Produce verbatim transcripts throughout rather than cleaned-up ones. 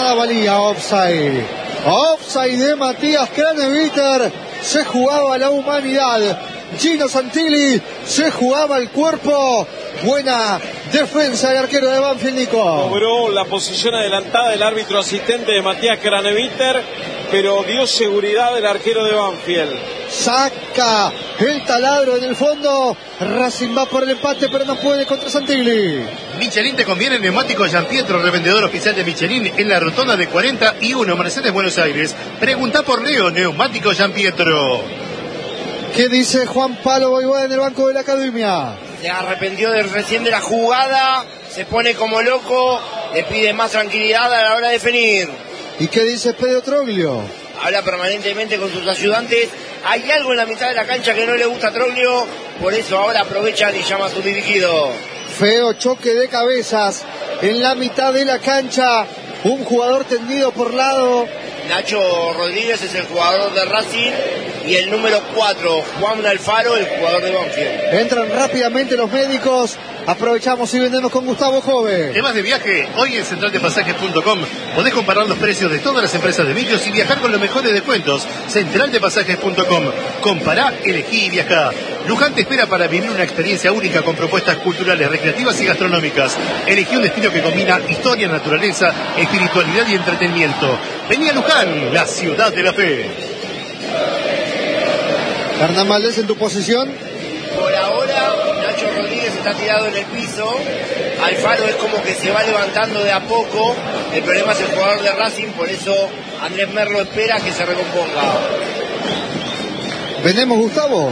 nada valía. Offside. Offside de Matías Craneviter. Se jugaba la humanidad. Gino Santilli se jugaba el cuerpo. Buena defensa del arquero de Banfield, Nico. Cobró la posición adelantada del árbitro asistente de Matías Craneviter, pero dio seguridad del arquero de Banfield. Saca el taladro en el fondo. Racing va por el empate, pero no puede contra Santilli. Michelin te conviene, neumático Gianpietro, revendedor oficial de Michelin en la rotonda de cuarenta y uno, Mercedes, Buenos Aires. Pregunta por Leo, neumático Gianpietro. ¿Qué dice Juan Palo Voivoda en el banco de la academia? Se arrepintió de recién de la jugada, se pone como loco, le pide más tranquilidad a la hora de definir. ¿Y qué dice Pedro Troglio? Habla permanentemente con sus ayudantes. Hay algo en la mitad de la cancha que no le gusta a Troglio, por eso ahora aprovechan y llama a su dirigido. Feo choque de cabezas en la mitad de la cancha. Un jugador tendido por lado. Nacho Rodríguez es el jugador de Racing y el número cuatro, Juan Alfaro, el jugador de Banfield. Entran rápidamente los médicos. Aprovechamos y vendemos con Gustavo Jove. Temas de viaje, hoy en central de pasajes punto com podés comparar los precios de todas las empresas de envíos y viajar con los mejores descuentos. central de pasajes punto com. Compará, elegí y viajá. Luján te espera para vivir una experiencia única con propuestas culturales, recreativas y gastronómicas. Elegí un destino que combina historia, naturaleza, espiritualidad y entretenimiento. Vení a Luján, la ciudad de la fe. Hernán Valdés en tu posición. Por ahora, Nacho Rodríguez está tirado en el piso. Alfaro es como que se va levantando de a poco. El problema es el jugador de Racing, por eso Andrés Merlo espera que se recomponga. Vendemos, Gustavo.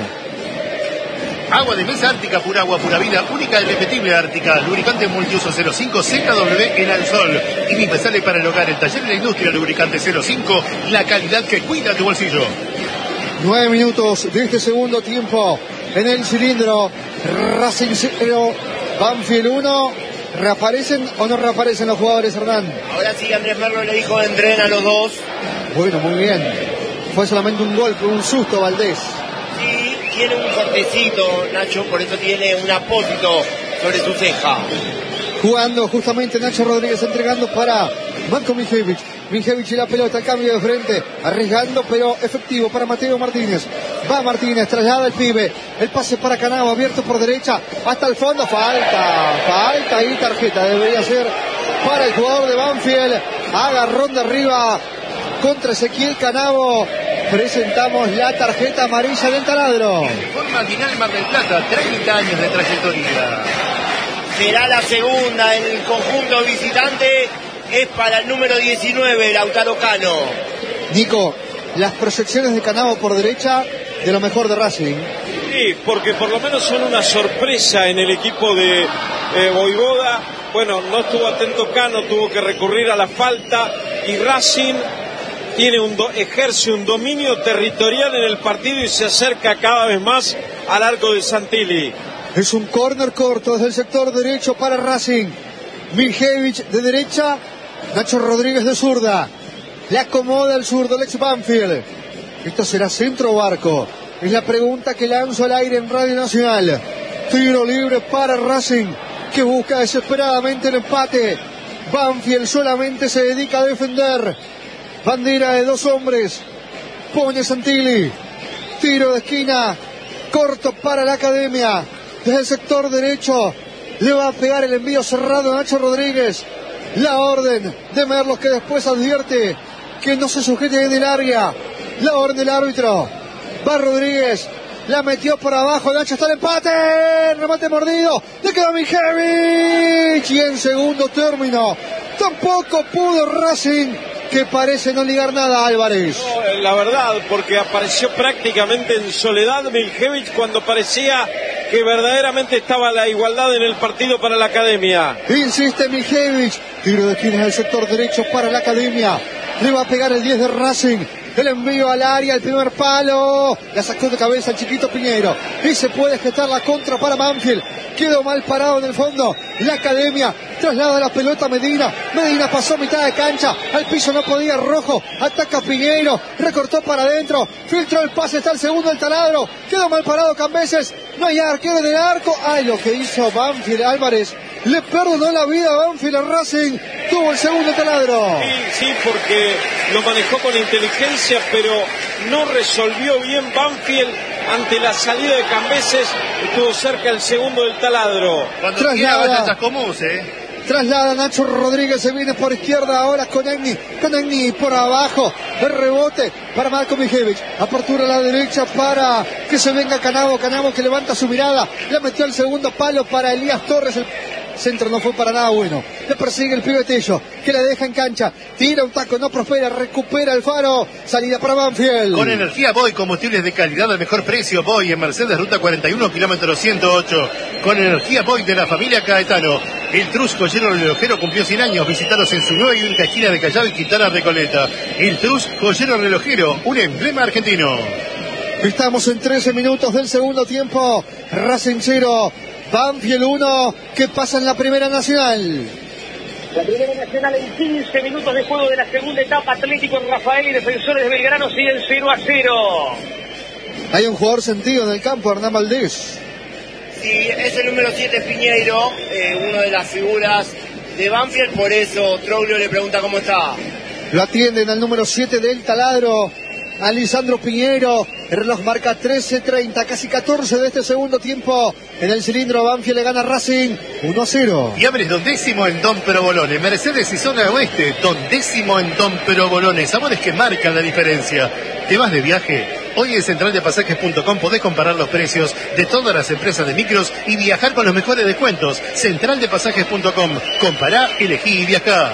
Agua de mesa Ártica, pura agua, pura vida, única e irrepetible Ártica. Lubricante multiuso cero cinco Z W en Alsol. Y indispensable para el hogar, el taller de la industria, lubricante cero cinco, la calidad que cuida tu bolsillo. Nueve minutos de este segundo tiempo en el cilindro. Racing cero, Banfield uno. ¿Reaparecen o no reaparecen los jugadores, Hernán? Ahora sí, Andrés Merlo le dijo de entrenar a los dos. Bueno, muy bien. Fue solamente un golpe, un susto, Valdés. Sí, tiene un cortecito, Nacho, por eso tiene un apósito sobre su ceja. Jugando justamente Nacho Rodríguez, entregando para Marco Mijevich. Mijevich y la pelota, cambio de frente, arriesgando pero efectivo para Mateo Martínez. Va Martínez, traslada el pibe, el pase para Canavo, abierto por derecha, hasta el fondo, falta, falta y tarjeta, debería ser para el jugador de Banfield. Agarrón de arriba contra Ezequiel Canavo. Presentamos la tarjeta amarilla del taladro. Forma Dinal Mar del Plata, treinta años de trayectoria. Será la segunda en el conjunto visitante. Es para el número diecinueve, Lautaro Cano. Nico, las proyecciones de Canavo por derecha, de lo mejor de Racing. Sí, porque por lo menos son una sorpresa en el equipo de eh, Voivoda. Bueno, no estuvo atento Cano, tuvo que recurrir a la falta. Y Racing tiene un do, ejerce un dominio territorial en el partido y se acerca cada vez más al arco de Santilli. Es un córner corto desde el sector derecho para Racing. Mijevich de derecha, Nacho Rodríguez de zurda. Le acomoda el zurdo, el ex Banfield. ¿Esto será centro o arco? Es la pregunta que lanzo al aire en Radio Nacional. Tiro libre para Racing, que busca desesperadamente el empate. Banfield solamente se dedica a defender. Bandera de dos hombres. Pone Santilli. Tiro de esquina. Corto para la academia. Desde el sector derecho. Le va a pegar el envío cerrado a Nacho Rodríguez. La orden de Merlos, que después advierte que no se sujete en el área. La orden del árbitro. Va Rodríguez. La metió por abajo. Nacho, está el empate. Remate mordido. Le queda Mijevich. Y en segundo término tampoco pudo Racing, que parece no ligar nada a Álvarez. No, la verdad, porque apareció prácticamente en soledad Mijevich cuando parecía que verdaderamente estaba la igualdad en el partido para la academia. Insiste Mijevich. Tiro de esquina del sector derecho para la academia. Le va a pegar el diez de Racing. El envío al área, el primer palo. La sacó de cabeza el chiquito Piñero. Y se puede gestar la contra para Banfield. Quedó mal parado en el fondo. La academia traslada la pelota a Medina. Medina pasó mitad de cancha. Al piso no podía Rojo. Ataca Piñero. Recortó para adentro. Filtró el pase. Está el segundo del taladro. Quedó mal parado Cambeses. No hay arquero del arco. Ay, lo que hizo Banfield. Álvarez Le perdonó la vida a Banfield a Racing. Tuvo el segundo taladro. Sí, sí, porque lo manejó con inteligencia, pero no resolvió bien Banfield ante la salida de Cambeses. Estuvo cerca el segundo del taladro. Cuando Traslada. quiera vaya Chascomús, eh. Traslada Nacho Rodríguez, se viene por izquierda ahora con Egni, con Egni por abajo, el rebote para Marco Mijevic, apertura a la derecha para que se venga Canavo, Canavo que levanta su mirada, le metió el segundo palo para Elías Torres, el centro no fue para nada bueno, le persigue el pibe Tello, que la deja en cancha, tira un taco, no prospera, recupera el Faro, salida para Banfield. Con energía Boy, combustibles de calidad al mejor precio. Boy en Mercedes, ruta cuarenta y uno, kilómetro ciento ocho. Con energía Boy de la familia Caetano. El Trus Joyero Relojero cumplió cien años. Visitaros en su nueva y única esquina de Callao y Quintana Recoleta. El Trus Joyero Relojero, un emblema argentino. Estamos en trece minutos del segundo tiempo. Racing cero, Banfield uno, que pasa en la Primera Nacional. La Primera Nacional en quince minutos de juego de la segunda etapa. Atlético Rafael y Defensores de Belgrano siguen cero a cero. Hay un jugador sentido en el campo, Hernán Valdés. Sí, es el número siete Piñeiro, eh, una de las figuras de Banfield, por eso Troglio le pregunta cómo está. Lo atienden al número siete del taladro, a Lisandro Piñeiro. El reloj marca trece treinta, casi catorce de este segundo tiempo. En el cilindro Banfield le gana Racing uno a cero. Y abres dondécimo en Don Perobolones. Mercedes y zona oeste, dondécimo en Don Perobolones. Sabores que marcan la diferencia. ¿Te vas de viaje? Hoy en central de pasajes punto com podés comparar los precios de todas las empresas de micros y viajar con los mejores descuentos. central de pasajes punto com. Compará, elegí y viajá.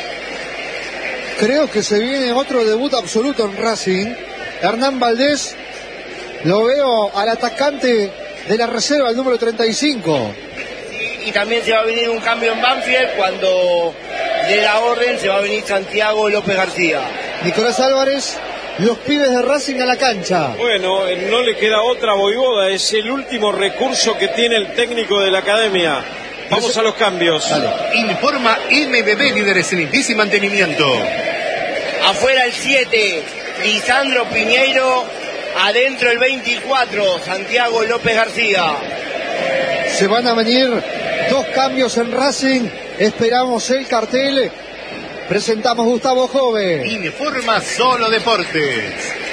Creo que se viene otro debut absoluto en Racing. Hernán Valdés, lo veo al atacante de la reserva, el número treinta y cinco. Y, y también se va a venir un cambio en Banfield cuando de la orden se va a venir Santiago López García. Nicolás Álvarez, los pibes de Racing a la cancha. Bueno, eh, no le queda otra Voivoda, es el último recurso que tiene el técnico de la academia. Vamos a los cambios. Dale. Informa M B B, líderes en limpieza y mantenimiento. Afuera el siete, Lisandro Piñeiro. Adentro el veinticuatro, Santiago López García. Se van a venir dos cambios en Racing. Esperamos el cartel. Presentamos Gustavo Jove. Informa Solo Deportes.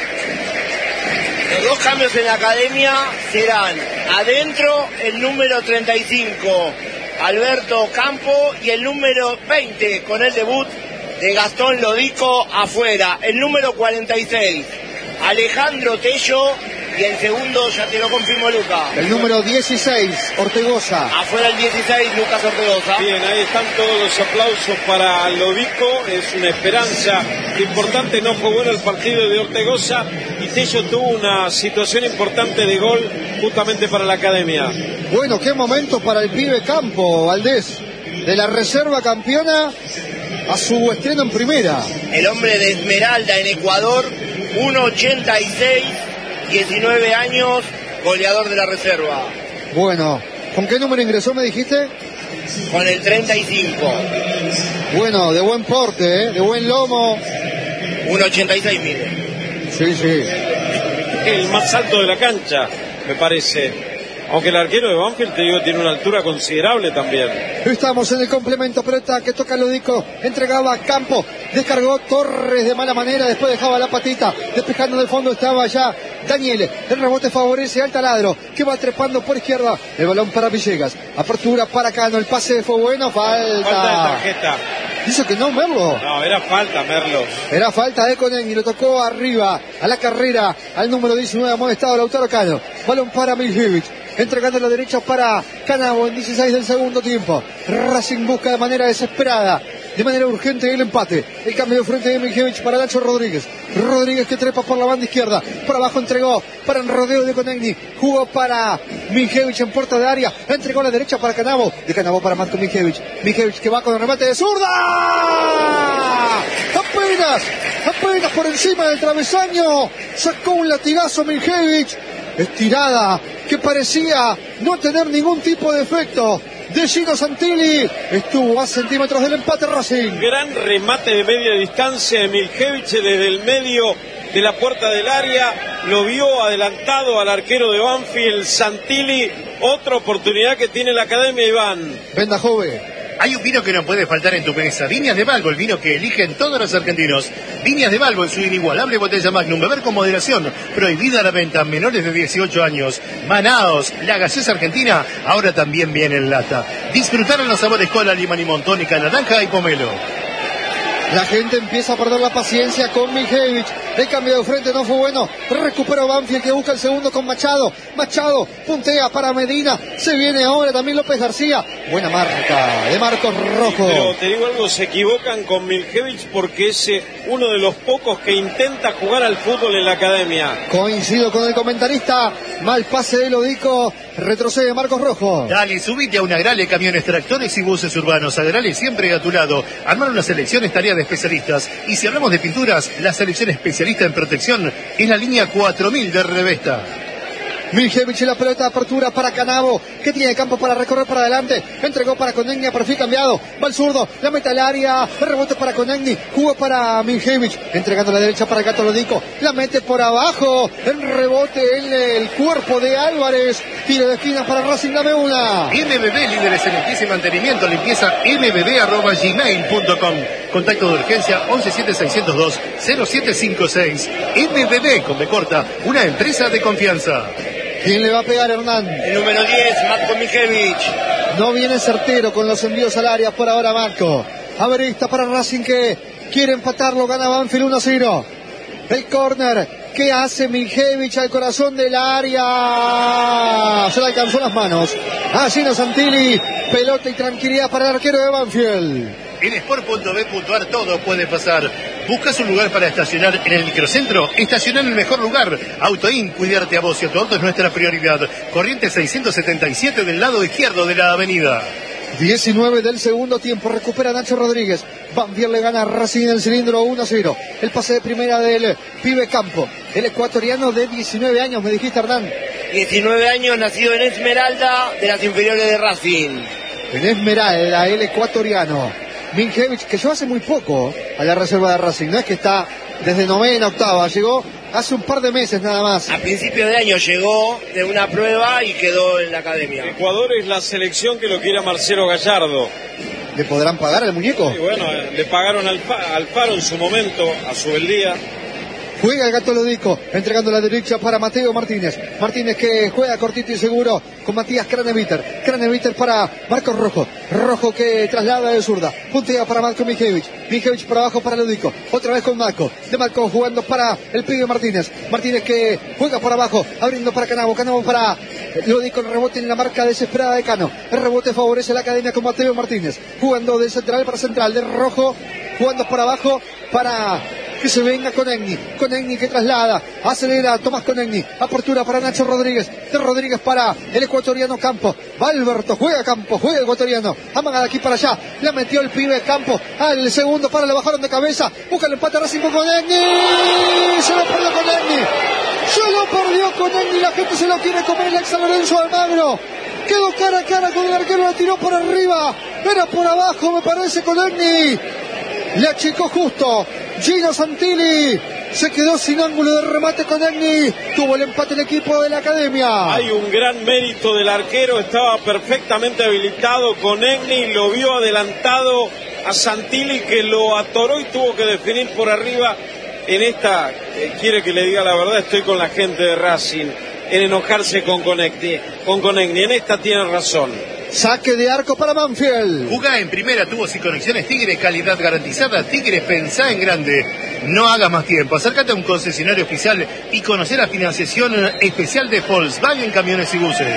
Los dos cambios en la academia serán adentro el número treinta y cinco, Alberto Campo, y el número veinte con el debut de Gastón Lodico. Afuera el número cuarenta y seis, Alejandro Tello, y el segundo ya te lo confirmó Luca. El número dieciséis, Ortegoza. Afuera el dieciséis, Lucas Ortegoza. Bien, ahí están todos los aplausos para Lodico, es una esperanza importante, no fue bueno el partido de Ortegoza y Tello tuvo una situación importante de gol justamente para la academia. Bueno, qué momento para el pibe Campo, Valdés, de la reserva campeona a su estreno en primera. El hombre de Esmeralda en Ecuador, uno ochenta y seis, diecinueve años, goleador de la reserva. Bueno, ¿con qué número ingresó me dijiste? Con el treinta y cinco. Bueno, de buen porte, ¿eh? De buen lomo. uno ochenta y seis mide. Sí, sí. El más alto de la cancha, me parece. Aunque el arquero de Banfield, te digo, tiene una altura considerable también. Estamos en el complemento, pelota que toca Lodico, entregaba a Campo, descargó Torres de mala manera, después dejaba la patita, despejando del fondo estaba ya Daniel, el rebote favorece al taladro, que va trepando por izquierda, el balón para Villegas, apertura para Cano, el pase fue bueno, falta. Falta de tarjeta. Dice que no, Merlo. No, era falta, Merlo. Era falta de Conegui, lo tocó arriba, a la carrera, al número diecinueve, amonestado Lautaro Cano, balón para Miljevic. Entregando a la derecha para Canavo en dieciséis del segundo tiempo. Racing busca de manera desesperada, de manera urgente el empate. El cambio de frente de Mijevic para Nacho Rodríguez. Rodríguez que trepa por la banda izquierda. Por abajo entregó para el rodeo de Conegni. Jugó para Mijevic en puerta de área. Entregó a la derecha para Canavo. De Canavo para Marco Mijevic. Mijevic que va con el remate de zurda. Apenas, apenas por encima del travesaño. Sacó un latigazo Mijevic. Estirada que parecía no tener ningún tipo de efecto de Gino Santilli, estuvo a centímetros del empate Racing. Gran remate de media distancia de Miljevich desde el medio, de la puerta del área, lo vio adelantado al arquero de Banfield, Santilli. Otra oportunidad que tiene la Academia, Iván. Venda Jove. Hay un vino que no puede faltar en tu mesa. Viñas de Balbo, el vino que eligen todos los argentinos. Viñas de Balbo en su inigualable botella Magnum. Beber con moderación. Prohibida la venta a menores de dieciocho años. Manaos, la gaseosa argentina, ahora también viene en lata. Disfrutar en los sabores cola, limón y tónica, naranja y pomelo. La gente empieza a perder la paciencia con Mijevich. El cambio de frente no fue bueno. Recupera Banfield, que busca el segundo con Machado. Machado puntea para Medina. Se viene ahora también López García. Buena marca de Marcos Rojo. Pero te digo algo, se equivocan con Mijevich porque es uno de los pocos que intenta jugar al fútbol en la Academia. Coincido con el comentarista. Mal pase de Lodico. Retrocede Marcos Rojo. Dale, subite a una Agrale, camiones, tractores y buses urbanos. Agrale siempre a tu lado. Armar una selección es tarea de especialistas. Y si hablamos de pinturas, la selección especialista en protección es la línea cuatro mil de Revesta. Mijevich y la pelota de apertura para Canavo, que tiene campo para recorrer para adelante. Entregó para Conegni, a perfil cambiado. Va el zurdo, la mete al área. El rebote para Conegni, jugó para Mijevich. Entregando a la derecha para Gato Lodico. La mete por abajo. El rebote en el cuerpo de Álvarez. Tiro de esquina para Racing, dame una. M B B, líderes en limpieza y mantenimiento. Limpieza m b b arroba gmail punto com. Contacto de urgencia once siete seiscientos dos cero siete cinco seis. M B B, con B corta, una empresa de confianza. ¿Quién le va a pegar, Hernán? El número diez, Marco Mijevich. No viene certero con los envíos al área por ahora, Marco. Averista para Racing, que quiere empatarlo, gana Banfield uno a cero. El córner que hace Mijevich al corazón del área. Se le alcanzó las manos. Gino Santilli, pelota y tranquilidad para el arquero de Banfield. En sport punto b punto a r todo puede pasar. ¿Buscas un lugar para estacionar en el microcentro? Estacionar en el mejor lugar. Autoin, cuidarte a vos y a tu auto es nuestra prioridad. Corriente seiscientos setenta y siete del lado izquierdo de la avenida. diecinueve del segundo tiempo, recupera Nacho Rodríguez. Banfield le gana a Racing en el cilindro uno a cero. El pase de primera del pibe Campo, el ecuatoriano de diecinueve años, me dijiste, Hernán. diecinueve años, nacido en Esmeralda, de las inferiores de Racing. En Esmeralda, el ecuatoriano. Mijevich, que llegó hace muy poco a la reserva de Racing, no es que está desde novena, octava, llegó hace un par de meses nada más. A principio de año llegó de una prueba y quedó en la Academia. Ecuador es la selección que lo quiere a Marcelo Gallardo. ¿Le podrán pagar al muñeco? Y bueno, le pagaron al, al Faro en su momento, a su beldía. Juega el Gato Lodico, entregando la derecha para Mateo Martínez. Martínez que juega cortito y seguro con Matías Craneviter. Craneviter para Marcos Rojo. Rojo que traslada de zurda. Puntea para Marco Mijevich. Mijevich por abajo para Lodico. Otra vez con Marco. De Marco jugando para el pibe Martínez. Martínez que juega por abajo, abriendo para Canavo. Canavo para Lodico. El rebote en la marca desesperada de Cano. El rebote favorece a la Academia con Mateo Martínez. Jugando de central para central. De Rojo jugando por abajo para que se venga Conegni. Conegni que traslada, acelera Tomás Conegni. Apertura para Nacho Rodríguez. De Rodríguez para el ecuatoriano Campo. Va Alberto, juega Campo, juega el ecuatoriano. Amaga de aquí para allá. La metió el pibe Campo. Al segundo para, le bajaron de cabeza. Busca el empate Racing con Conegni. Se lo perdió Conegni. Se lo perdió Conegni. La gente se lo quiere comer el ex San Lorenzo de Almagro. Quedó cara a cara con el arquero, la tiró por arriba. Era por abajo, me parece, Conegni. Le achicó justo. Gino Santilli se quedó sin ángulo de remate con Conegni. Tuvo el empate el equipo de la Academia. Hay un gran mérito del arquero. Estaba perfectamente habilitado. Conegni lo vio adelantado a Santilli, que lo atoró y tuvo que definir por arriba. En esta, eh, quiere que le diga la verdad, estoy con la gente de Racing en enojarse con Conegni. Con Conegni. En esta tiene razón. Saque de arco para Banfield. Jugá en primera, tubos y conexiones Tigre, calidad garantizada. Tigre, pensá en grande. No hagas más tiempo. Acércate a un concesionario oficial y conocer la financiación especial de Volkswagen Camiones y Buses.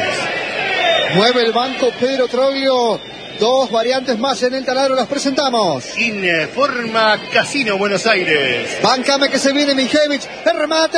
Mueve el banco Pedro Troglio. Dos variantes más en el taladro, las presentamos. Informa Casino Buenos Aires. Bancame que se viene Mijevich. El remate.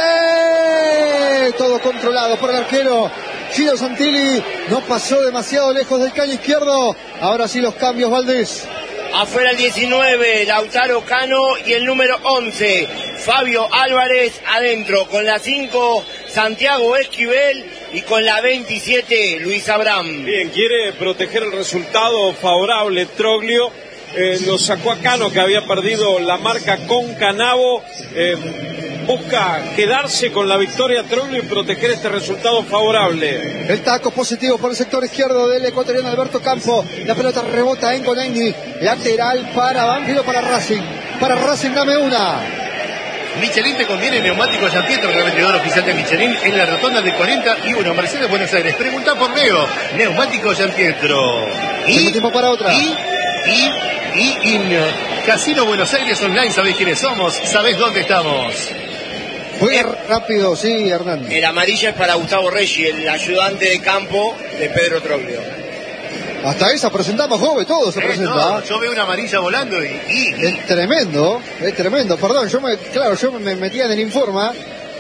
Todo controlado por el arquero Gino Santilli. No pasó demasiado lejos del caño izquierdo. Ahora sí los cambios, Valdés. Afuera el diecinueve, Lautaro Cano, y el número once, Fabio Álvarez. Adentro con la cinco, Santiago Esquivel, y con la veintisiete, Luis Abraham. Bien, quiere proteger el resultado favorable Troglio. Eh, lo sacó a Cano, que había perdido la marca con Canavo. Eh, busca quedarse con la victoria Troglio y proteger este resultado favorable. El taco positivo por el sector izquierdo del ecuatoriano Alberto Campo. La pelota rebota en Konechny. Lateral para Banfield o para Racing. Para Racing, dame una. Michelin te conviene neumático Gian Pietro, el vendedor oficial de Michelin en la rotonda de cuarenta y uno, Mercedes, Buenos Aires. Pregunta por Leo, neumático Gian Pietro. Y tiempo para otra. Y, y, y, y, Casino Buenos Aires Online, ¿sabés quiénes somos? ¿Sabés dónde estamos? Muy eh, rápido, sí, Hernán. El amarillo es para Gustavo Reggi, el ayudante de campo de Pedro Troglio. Hasta esa presentamos, joven, todo se eh, presenta. No, yo veo una amarilla volando y, y, y... Es tremendo, es tremendo. Perdón, yo me, claro, yo me metía en el Informa,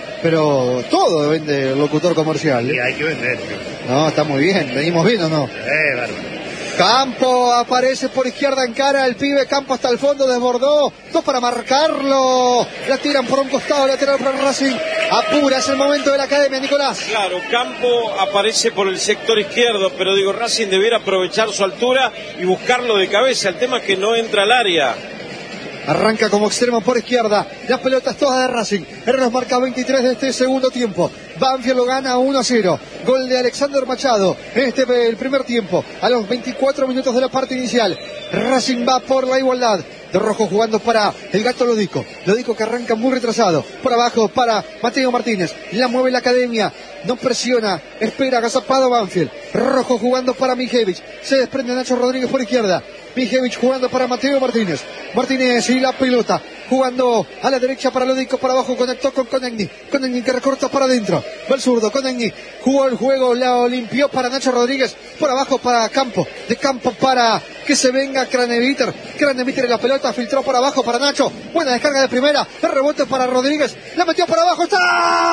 pero todo vende el locutor comercial. Sí, hay que vender. No, está muy bien, venimos bien o no. Eh, bárbaro. Campo aparece por izquierda en cara, el pibe Campo hasta el fondo, desbordó, dos para marcarlo, la tiran por un costado, lateral para Racing, apura, es el momento de la academia, Nicolás. Claro, Campo aparece por el sector izquierdo, pero digo, Racing debiera aprovechar su altura y buscarlo de cabeza, el tema es que no entra al área. Arranca como extremo por izquierda, las pelotas todas de Racing, el reloj marca veintitrés de este segundo tiempo, Banfield lo gana uno a cero, gol de Alexander Machado, en este el primer tiempo, a los veinticuatro minutos de la parte inicial, Racing va por la igualdad, de rojo jugando para el Gato Lodico, Lodico que arranca muy retrasado, por abajo para Mateo Martínez, la mueve la academia, no presiona, espera agazapado Banfield, rojo jugando para Mijevich, se desprende Nacho Rodríguez por izquierda, Mijevich jugando para Mateo Martínez, Martínez y la pelota, jugando a la derecha para Lodico, para abajo conectó con Konechny, Konechny que recorta para adentro, va el zurdo, Konechny jugó el juego, la limpió para Nacho Rodríguez, por abajo para Campo, de Campo para que se venga Craneviter, Craneviter la pelota, filtró por abajo para Nacho, buena descarga de primera, el rebote para Rodríguez, la metió por abajo, está,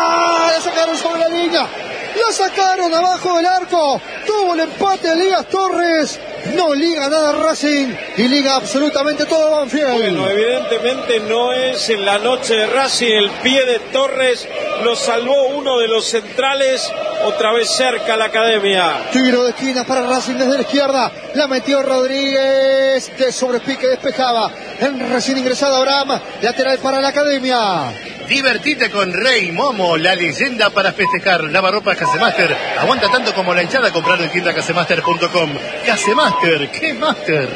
la sacaron sobre la línea, la sacaron abajo del arco, tuvo el empate Elías Torres, no liga nada Racing y liga absolutamente todo Banfield. Bueno, evidentemente no es en la noche de Racing, el pie de Torres lo salvó uno de los centrales, otra vez cerca la academia. Tiro de esquina para Racing desde la izquierda, la metió Rodríguez, de sobrepique despejaba, en recién ingresado Abraham, lateral para la academia. Divertite con Rey Momo, la leyenda para festejar. Lavarropas Casemaster. Aguanta tanto como la hinchada, comprarlo en tienda casemaster punto com. Casemaster, ¿qué master?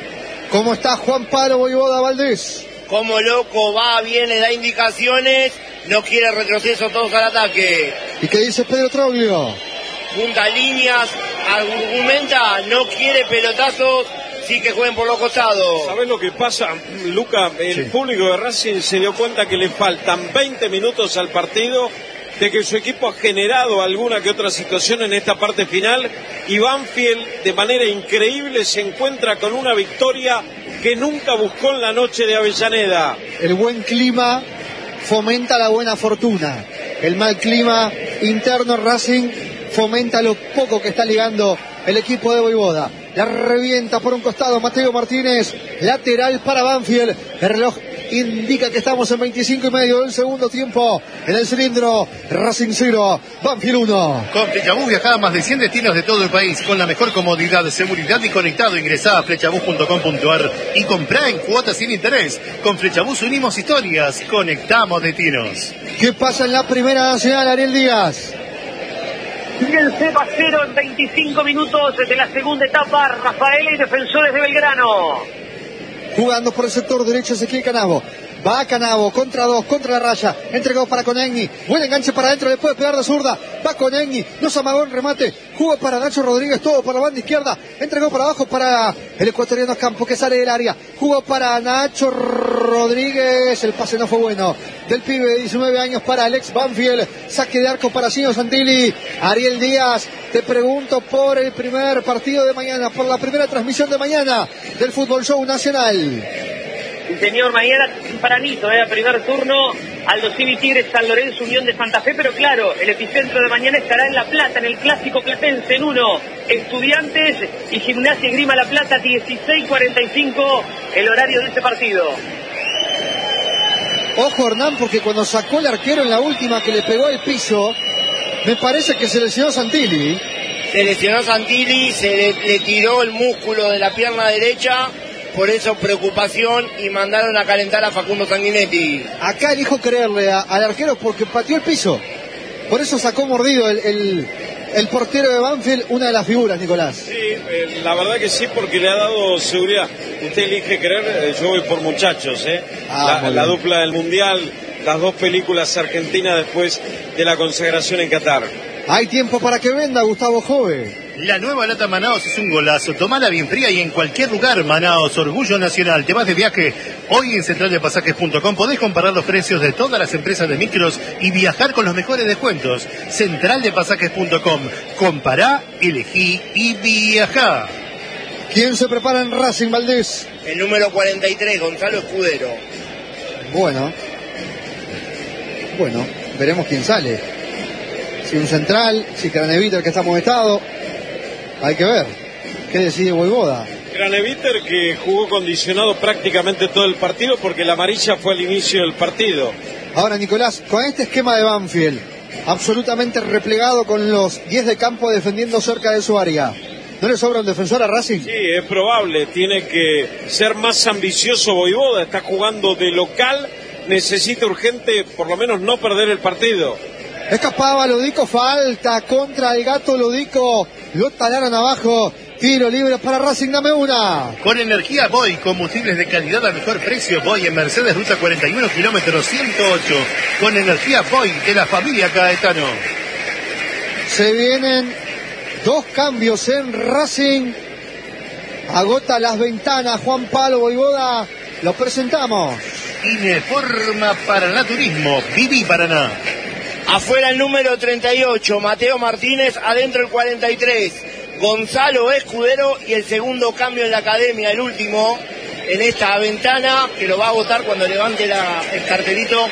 ¿Cómo está Juan Pablo Voivoda Valdés? Como loco, va, viene, da indicaciones, no quiere retroceso, todos al ataque. ¿Y qué dice Pedro Troglio? Punta líneas, argumenta, no quiere pelotazos, sí que jueguen por los costados. ¿Sabés lo que pasa, Luca? El sí. público de Racing se dio cuenta que le faltan veinte minutos al partido, de que su equipo ha generado alguna que otra situación en esta parte final, y Banfield de manera increíble se encuentra con una victoria que nunca buscó en la noche de Avellaneda. El buen clima fomenta la buena fortuna, el mal clima interno Racing fomenta lo poco que está ligando el equipo de Voivoda. La revienta por un costado Mateo Martínez, lateral para Banfield, el reloj indica que estamos en veinticinco y medio del segundo tiempo, en el cilindro, Racing cero, Banfield uno. Con Flechabús viajá a más de cien destinos de todo el país, con la mejor comodidad, seguridad y conectado. Ingresá a flechabús punto com punto ar y comprá en cuotas sin interés. Con Flechabús unimos historias, conectamos destinos. ¿Qué pasa en la Primera Nacional, Ariel Díaz? El cero cero en veinticinco minutos de la segunda etapa, Rafael y Defensores de Belgrano. Jugando por el sector derecho Ezequiel Canavo. Va Canavo, contra dos, contra la raya. Entregó para Konechny. Buen enganche para adentro, le puede pegar de zurda. Va Konechny, no se amagó en remate. Jugó para Nacho Rodríguez, todo por la banda izquierda. Entregó para abajo para el ecuatoriano Campo, que sale del área. Jugó para Nacho Rodríguez. El pase no fue bueno. Del pibe de diecinueve años para el ex Banfield. Saque de arco para Sino Santilli. Ariel Díaz, te pregunto por el primer partido de mañana, por la primera transmisión de mañana del Fútbol Show Nacional. Señor, mañana tempranito, eh, primer turno, Aldo Civi Tigres, San Lorenzo, Unión de Santa Fe, pero claro, el epicentro de mañana estará en La Plata, en el Clásico Platense, en uno, Estudiantes y Gimnasia Esgrima La Plata, dieciséis cuarenta y cinco, el horario de este partido. Ojo, Hernán, porque cuando sacó el arquero en la última que le pegó el piso, me parece que se lesionó Santilli. Se lesionó Santilli, se le, le tiró el músculo de la pierna derecha por eso preocupación y mandaron a calentar a Facundo Sanguinetti. Acá elijo creerle a, al arquero porque pateó el piso. Por eso sacó mordido el, el, el portero de Banfield, una de las figuras, Nicolás. Sí, eh, la verdad que sí, porque le ha dado seguridad. Usted elige creer, eh, yo voy por muchachos, ¿eh? Ah, la, la dupla del Mundial, las dos películas argentinas después de la consagración en Qatar. Hay tiempo para que venda, Gustavo Jove. La nueva lata Manaos es un golazo. Tomala bien fría y en cualquier lugar. Manaos, orgullo nacional. Te vas de viaje. Hoy en central de pasajes punto com podés comparar los precios de todas las empresas de micros y viajar con los mejores descuentos. central de pasajes punto com. Compará, elegí y viajá. ¿Quién se prepara en Racing, Valdés? El número cuarenta y tres, Gonzalo Escudero. Bueno. Bueno, veremos quién sale. Si un central, si Craneviter que está amonestado. Hay que ver. ¿Qué decide Voivoda? Craneviter, que jugó condicionado prácticamente todo el partido porque la amarilla fue al inicio del partido. Ahora, Nicolás, con este esquema de Banfield, absolutamente replegado con los diez de campo defendiendo cerca de su área, ¿no le sobra un defensor a Racing? Sí, es probable. Tiene que ser más ambicioso Voivoda. Está jugando de local. Necesita urgente, por lo menos, no perder el partido. Escapaba Lodico, falta contra el Gato Lodico. Lo talaron abajo. Tiro libre para Racing, dame una. Con energía Boy, combustibles de calidad a mejor precio. Boy en Mercedes, ruta cuarenta y uno, kilómetro ciento ocho. Con energía Boy de la familia Caetano. Se vienen dos cambios en Racing. Agota las ventanas Juan Pablo Voivoda. Lo presentamos. Ineforma Paraná Turismo. Viví Paraná. Afuera el número treinta y ocho, Mateo Martínez. Adentro el cuarenta y tres, Gonzalo Escudero. Y el segundo cambio en la academia, el último en esta ventana, que lo va a votar cuando levante la, el cartelito.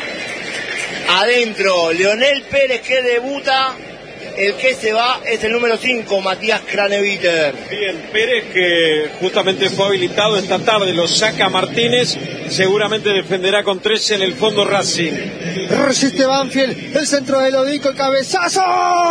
Adentro, Leonel Pérez, que debuta. El que se va es el número cinco, Matías Craneviter. Bien, Pérez, que justamente fue habilitado esta tarde, lo saca Martínez, seguramente defenderá con trece en el fondo Racing. Resiste Banfield, el centro de Lodico, el cabezazo,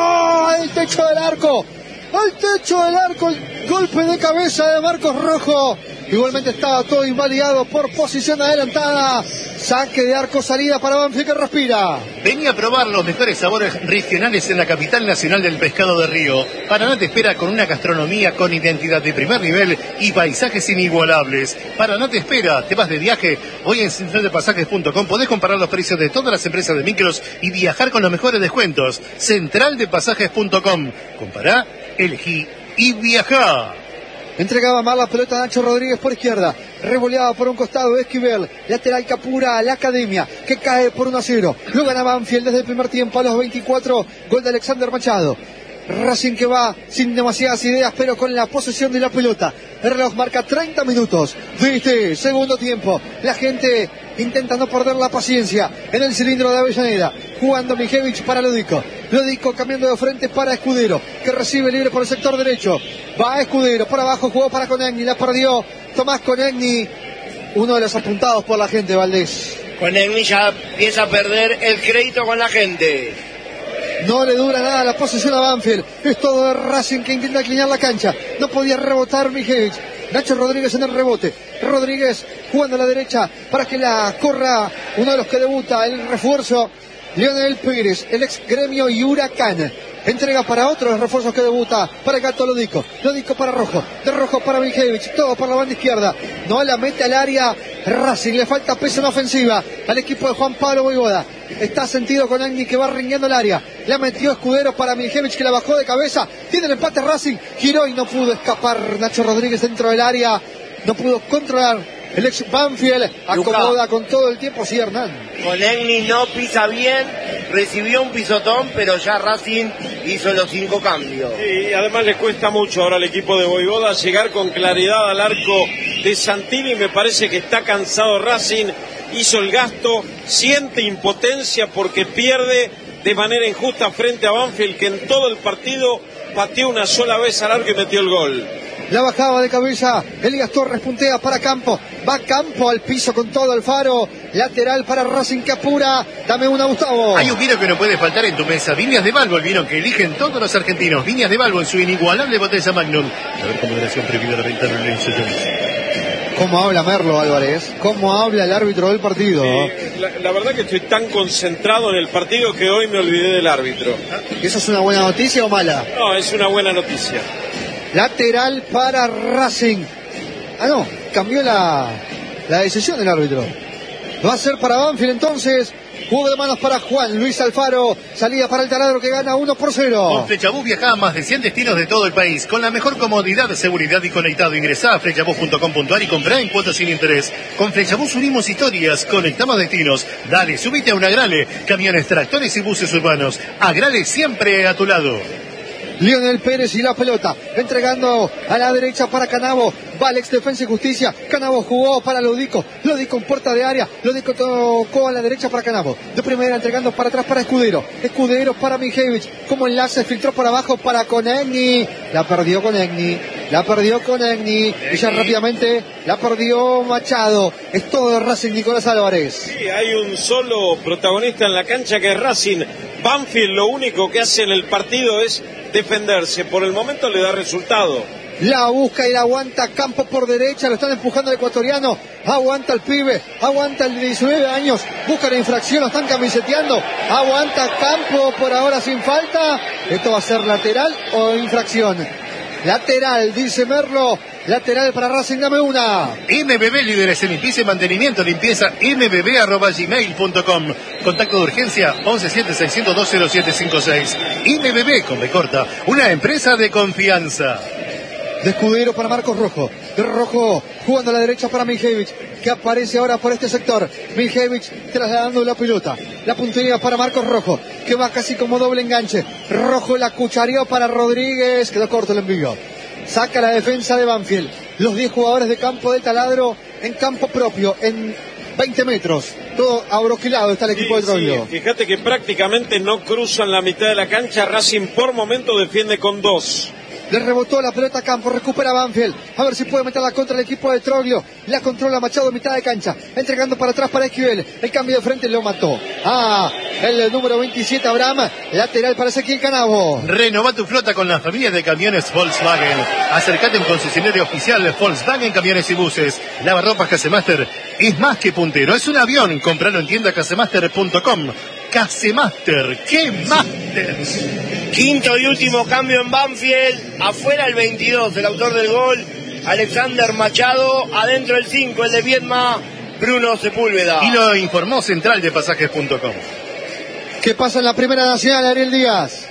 el techo del arco, al techo del arco, el golpe de cabeza de Marcos Rojo. Igualmente estaba todo invalidado por posición adelantada. Saque de arco, salida para Banfield, que respira. Vení a probar los mejores sabores regionales en la capital nacional del pescado de río. Paraná te espera con una gastronomía con identidad de primer nivel y paisajes inigualables. Paraná te espera, te vas de viaje. Hoy en central de pasajes punto com podés comparar los precios de todas las empresas de micros y viajar con los mejores descuentos. central de pasajes punto com. Compará, elegí y viajá. Entregaba mal la pelota a Nacho Rodríguez por izquierda. Revoleaba por un costado Esquivel. Lateral que apura a la academia, que cae por uno a cero. Lo gana Banfield desde el primer tiempo a los veinticuatro. Gol de Alexander Machado. Racing que va sin demasiadas ideas, pero con la posesión de la pelota. El reloj marca treinta minutos de este segundo tiempo. La gente intenta no perder la paciencia en el cilindro de Avellaneda. Jugando Mijevich para Lodico. Lodico cambiando de frente para Escudero, que recibe libre por el sector derecho. Va Escudero, por abajo jugó para Conegni, la perdió Tomás Conegni. Uno de los apuntados por la gente, Valdés. Conegni ya empieza a perder el crédito con la gente. No le dura nada la posesión a Banfield. Es todo de Racing que intenta inclinar la cancha. No podía rebotar Mijevich. Nacho Rodríguez en el rebote. Rodríguez jugando a la derecha para que la corra uno de los que debuta, el refuerzo Leonel Pérez, el ex Gremio y Huracán. Entrega para otro de los refuerzos que debuta, para el Gato Lodico. Lodico para Rojo, de Rojo para Mijevich, todo por la banda izquierda. No la mete al área Racing, le falta peso en ofensiva al equipo de Juan Pablo Voivoda. Está sentido con Agni, que va ringueando el área. La metió Escudero para Mijevich, que la bajó de cabeza. Tiene el empate Racing, giró y no pudo escapar Nacho Rodríguez dentro del área. No pudo controlar el ex Banfield. Acomoda con todo el tiempo, sí, Hernán. Conegni no pisa bien, recibió un pisotón, pero ya Racing hizo los cinco cambios. Y además le cuesta mucho ahora al equipo de Voivoda llegar con claridad al arco de Santini. Me parece que está cansado Racing, hizo el gasto, siente impotencia porque pierde de manera injusta frente a Banfield, que en todo el partido pateó una sola vez al arco y metió el gol. La bajaba de cabeza, Elías Torres puntea para Campo, va Campo al piso con todo el faro, lateral para Racing que apura. Dame una, Gustavo. Hay un vino que no puede faltar en tu mesa, Viñas de Balbo, el vino que eligen todos los argentinos. Viñas de Balbo en su inigualable botella Magnum. A ver, con moderación prohibida la venta en el ¿Cómo habla Merlo Álvarez? ¿Cómo habla el árbitro del partido? Sí, la, la verdad que estoy tan concentrado en el partido que hoy me olvidé del árbitro. ¿Eso es una buena noticia o mala? No, es una buena noticia. Lateral para Racing. Ah, no, cambió la, la decisión del árbitro. Va a ser para Banfield entonces. Juego de manos para Juan Luis Alfaro. Salida para el taladro que gana uno por cero. Con Flechabús viaja a más de cien destinos de todo el país. Con la mejor comodidad, seguridad y conectado. Ingresá a flechabús punto com punto a r y comprá en cuotas sin interés. Con Flechabús unimos historias, conectamos destinos. Dale, subite a un Agrale. Camiones, tractores y buses urbanos. Agrale siempre a tu lado. Lionel Pérez y la pelota, entregando a la derecha para Canavo, va Alex Defensa y Justicia, Canavo jugó para Lodico, Lodico en puerta de área, Lodico tocó a la derecha para Canavo, de primera entregando para atrás para Escudero, Escudero para Mijevich, como enlace filtró por abajo para Konechny, la perdió Konechny, la perdió Konechny, y ya rápidamente la perdió Machado, es todo de Racing Nicolás Álvarez. Sí, hay un solo protagonista en la cancha que es Racing. Banfield lo único que hace en el partido es defenderse, por el momento le da resultado. La busca y la aguanta Campos por derecha, lo están empujando el ecuatoriano, aguanta el pibe, aguanta el de diecinueve años, busca la infracción, lo están camiseteando, aguanta Campos por ahora sin falta, esto va a ser lateral o infracción. Lateral, dice Merlo, lateral para Racing, dame una. M B B, líderes en limpieza y mantenimiento, limpieza m b b arroba gmail punto com. Contacto de urgencia once siete seiscientos dos cero siete cinco seis. M B B, con B corta, una empresa de confianza. De Escudero para Marcos Rojo, de Rojo jugando a la derecha para Mijevich, que aparece ahora por este sector. Mijevich trasladando la pelota, la puntería para Marcos Rojo, que va casi como doble enganche. Rojo la cuchareó para Rodríguez, quedó corto el envío. Saca la defensa de Banfield, los diez jugadores de campo de taladro en campo propio, en veinte metros, todo abroquilado está el equipo sí, de Troglio. Sí, fíjate que prácticamente no cruzan la mitad de la cancha. Racing por momento defiende con dos. Le rebotó la pelota a campo, recupera Banfield, a ver si puede meterla contra el equipo de Troglio, la controla Machado en mitad de cancha, entregando para atrás para Esquivel, el cambio de frente lo mató. Ah, el número veintisiete Abraham, lateral para Ezequiel Canavo. Renova tu flota con la familia de camiones Volkswagen. Acércate a un concesionario oficial Volkswagen Camiones y Buses. Lavarropas Casemaster es más que puntero, es un avión, compralo en tienda casemaster punto com. Casemaster, ¡qué máster! Quinto y último cambio en Banfield, afuera el veintidós, el autor del gol, Alexander Machado, adentro el cinco, el de Viedma, Bruno Sepúlveda. Y lo informó central de pasajes punto com. ¿Qué pasa en la Primera Nacional, Ariel Díaz?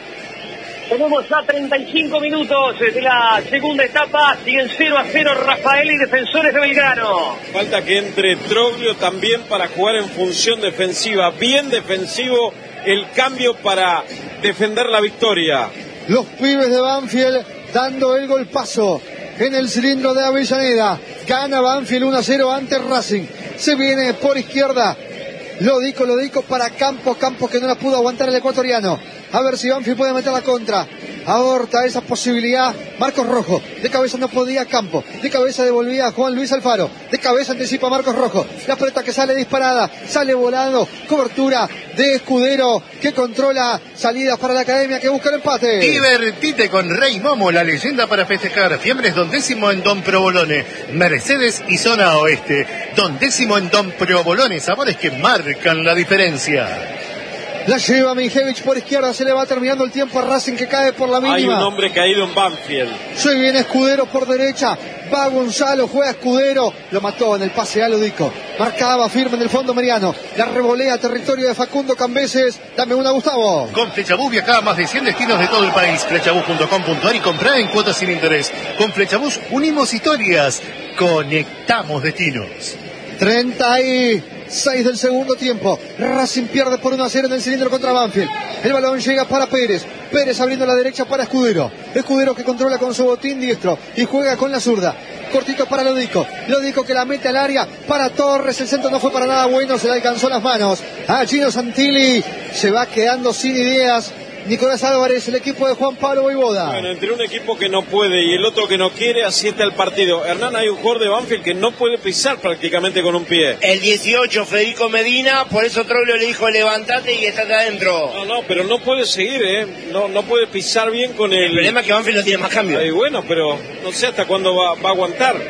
Tenemos ya treinta y cinco minutos de la segunda etapa, siguen cero a cero Rafael y Defensores de Belgrano. Falta que entre Troglio también para jugar en función defensiva, bien defensivo el cambio para defender la victoria. Los pibes de Banfield dando el golpazo en el cilindro de Avellaneda. Gana Banfield uno a cero ante Racing. Se viene por izquierda. Lodico, Lodico para Campos. Campos que no la pudo aguantar el ecuatoriano. A ver si Banfield puede meter la contra. Aborta esa posibilidad Marcos Rojo. De cabeza no podía Campos. De cabeza devolvía Juan Luis Alfaro. De cabeza anticipa Marcos Rojo. La pelota que sale disparada. Sale volando. Cobertura de Escudero que controla salidas para la academia que busca el empate. Divertite con Rey Momo, la leyenda para festejar. Fiembres Don Décimo en Don Provolone. Mercedes y zona oeste. Don Décimo en Don Provolone. Sabores que marcan la diferencia. La lleva Mijevich por izquierda, se le va terminando el tiempo a Racing que cae por la mínima. Hay un hombre caído en Banfield. Se viene Escudero por derecha, va Gonzalo, juega Escudero, lo mató en el pase a Lodico. Marcaba firme en el fondo mediano, la revolea a territorio de Facundo Cambeses. Dame una, Gustavo. Con Flechabús viaja a más de cien destinos de todo el país. flechabús punto com punto a r y comprá en cuotas sin interés. Con Flechabús unimos historias, conectamos destinos. treinta y seis del segundo tiempo. Racing pierde por uno a cero en el cilindro contra Banfield. El balón llega para Pérez. Pérez abriendo la derecha para Escudero. Escudero que controla con su botín diestro y juega con la zurda. Cortito para Lodico. Lodico que la mete al área para Torres. El centro no fue para nada bueno. Se le alcanzó las manos a Gino Santilli. Se va quedando sin ideas Nicolás Álvarez, el equipo de Juan Pablo Voivoda. Bueno, entre un equipo que no puede y el otro que no quiere, así está el partido. Hernán, hay un jugador de Banfield que no puede pisar prácticamente con un pie. El dieciocho, Federico Medina, por eso Troglio le dijo levantate y estate adentro. No, no, pero no puede seguir, ¿eh? No, no puede pisar bien con el... El problema es que Banfield no tiene más cambio. Ay, bueno, pero no sé hasta cuándo va, va a aguantar.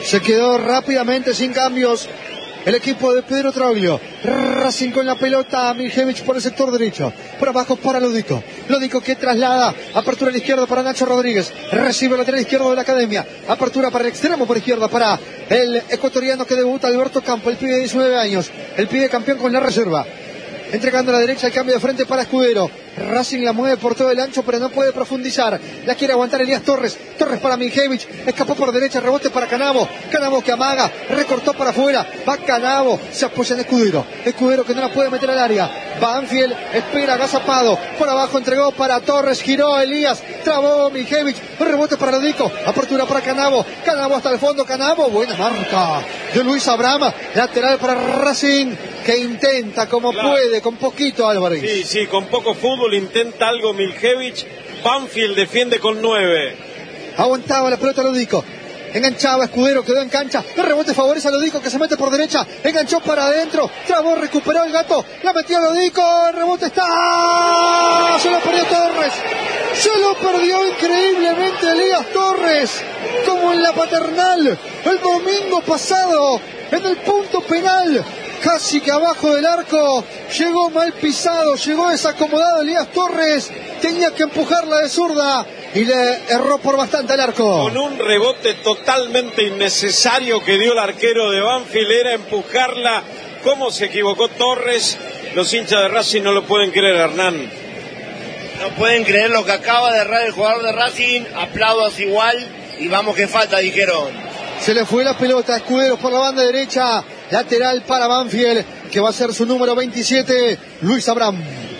Se quedó rápidamente sin cambios el equipo de Pedro Troglio. Racing con la pelota, Miljevich por el sector derecho, por abajo para Lodico. Lodico que traslada, apertura a la izquierda para Nacho Rodríguez, recibe el lateral izquierdo de la academia, apertura para el extremo por izquierda para el ecuatoriano que debuta, Alberto Campo, el pibe de diecinueve años, el pibe campeón con la reserva. Entregando a la derecha el cambio de frente para Escudero. Racing la mueve por todo el ancho, pero no puede profundizar. La quiere aguantar Elías Torres. Torres para Miljevich. Escapó por derecha, rebote para Canavo. Canavo que amaga, recortó para afuera. Va Canavo, se apoya en Escudero. Escudero que no la puede meter al área. Banfield espera, agazapado. Por abajo entregó para Torres, giró Elías. Trabó Miljevich. Un rebote para Lodico. Apertura para Canavo. Canavo hasta el fondo. Canavo, buena marca de Luis Abraham. Lateral para Racing, que intenta como claro. puede, con poquito Álvarez. Sí, sí, con poco fútbol intenta algo Miljevich. Banfield defiende con nueve. Aguantaba la pelota Lodico. Enganchaba Escudero, quedó en cancha. El rebote favorece a Lodico que se mete por derecha. Enganchó para adentro. Trabó, recuperó el gato. La metió Lodico. El rebote está. Se lo perdió Torres. Se lo perdió increíblemente Elías Torres. Como en la Paternal. El domingo pasado. En el punto penal. Casi que abajo del arco, llegó mal pisado, llegó desacomodado Elías Torres, tenía que empujarla de zurda y le erró por bastante al arco. Con un rebote totalmente innecesario que dio el arquero de Banfield, era empujarla. ¿Cómo se equivocó Torres? Los hinchas de Racing no lo pueden creer, Hernán. No pueden creer lo que acaba de errar el jugador de Racing, aplaudos igual y vamos que falta, dijeron. Se le fue la pelota a Escudero por la banda derecha. Lateral para Banfield, que va a ser su número veintisiete, Luis Abraham.